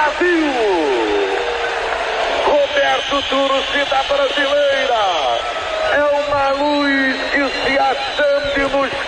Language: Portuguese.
Brasil! Roberto, torcida brasileira, é uma luz que se acende nos